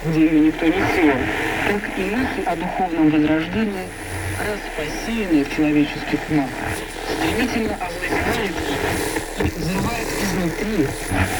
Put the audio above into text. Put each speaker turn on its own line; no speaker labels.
где ее никто не сеял, так и мысль о духовном возрождении, раз посеянная в человеческих умах, стремительно овладевает и взрывает изнутри